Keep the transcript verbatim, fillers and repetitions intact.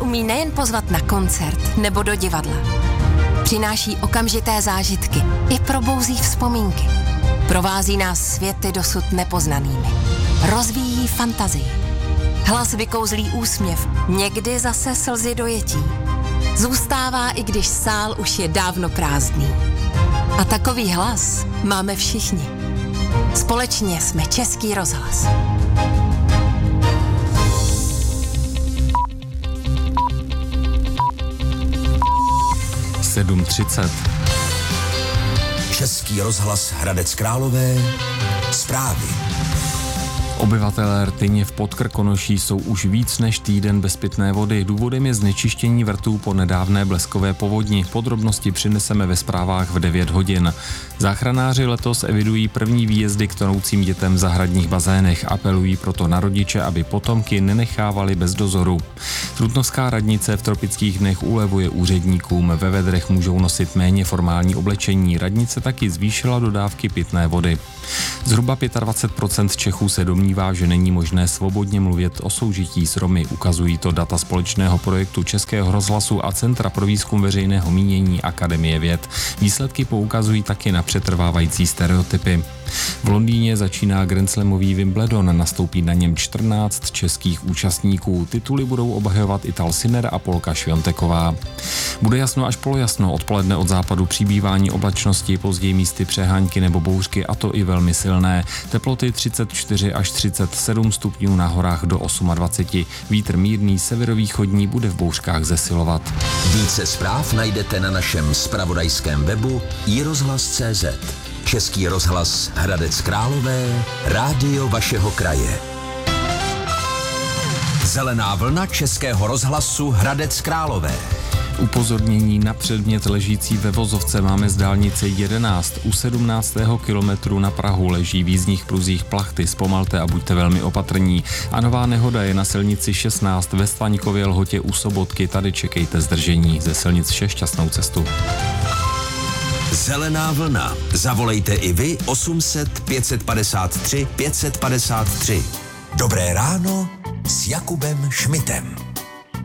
umí nejen pozvat na koncert nebo do divadla. Přináší okamžité zážitky i probouzí vzpomínky. Provází nás světy dosud nepoznanými. Rozvíjí fantazii. Hlas vykouzlí úsměv, někdy zase slzy dojetí. Zůstává, i když sál už je dávno prázdný. A takový hlas máme všichni. Společně jsme Český rozhlas. sedm třicet. Český rozhlas Hradec Králové. Zprávy. Obyvatelé Rtyně v Podkrkonoší jsou už víc než týden bez pitné vody. Důvodem je znečištění vrtů po nedávné bleskové povodni. Podrobnosti přineseme ve zprávách v devět hodin. Záchranáři letos evidují první výjezdy k tonoucím dětem v zahradních bazénech. Apelují proto na rodiče, aby potomky nenechávali bez dozoru. Trutnovská radnice v tropických dnech ulevuje úředníkům. Ve vedrech můžou nosit méně formální oblečení. Radnice taky zvýšila dodávky pitné vody. Zhruba dvacet pět procent Čechů se domnívá, že není možné svobodně mluvit o soužití s Romy. Ukazují to data společného projektu Českého rozhlasu a Centra pro výzkum veřejného mínění Akademie věd. Výsledky poukazují taky na přetrvávající stereotypy. V Londýně začíná grandslamový Wimbledon, nastoupí na něm čtrnáct českých účastníků. Tituly budou obhajovat Ital Sinner a Polka Švionteková. Bude jasno až polojasno, odpoledne od západu přibývání oblačnosti, později místy přehánky nebo bouřky, a to i velmi silné. Teploty třicet čtyři až třicet sedm stupňů, na horách do dvacet osm. Vítr mírný severovýchodní bude v bouřkách zesilovat. Více zpráv najdete na našem zpravodajském webu i rozhlas tečka cé zet. Český rozhlas Hradec Králové, rádio vašeho kraje. Zelená vlna Českého rozhlasu Hradec Králové. Upozornění na předmět ležící ve vozovce máme z dálnice jedenáct. U sedmnáctého kilometru na Prahu leží v jízdních pruzích plachty. Zpomalte a buďte velmi opatrní. A nová nehoda je na silnici šestnáct ve Staňkově Lhotě u Sobotky. Tady čekejte zdržení. Ze silnic šest šťastnou cestu. Zelená vlna. Zavolejte i vy osm set pět padesát tři pět padesát tři. Dobré ráno s Jakubem Šmitem.